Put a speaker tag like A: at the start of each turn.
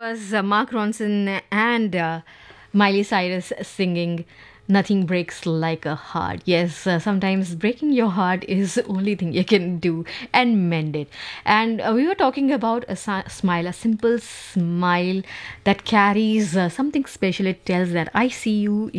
A: Was Mark Ronson and Miley Cyrus singing Nothing Breaks Like a Heart. Yes, sometimes breaking your heart is the only thing you can do and mend it. And we were talking about a smile, a simple smile that carries something special. It tells that I see you,